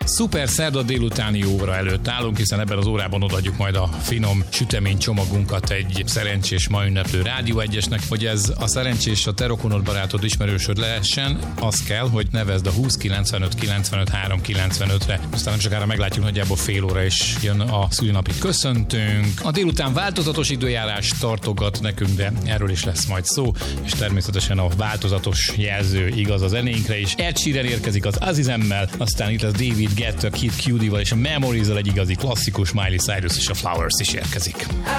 Szuper szerda délutáni óra előtt állunk, hiszen ebben az órában odaadjuk majd a finom sütemény csomagunkat egy szerencsés ma ünneplő Rádió 1-esnek. Hogy ez a szerencsés a te rokonod, barátod, ismerősöd lehessen, az kell, hogy nevezd a 20 95 95 395-re. Aztán nem sokára meglátjuk, nagyjából fél óra is jön a szülinapi köszöntőnk. A délután változatos időjárás tartogat nekünk, de erről is lesz majd szó, és természetesen a változatos jelző igaz a zenénkre is. Ed Sheeran érkezik az Azizemmel, aztán itt lesz David Guetta, Kid Cudi-val és a Memories-al egy igazi klasszikus, Miley Cyrus és a Flowers is érkezik.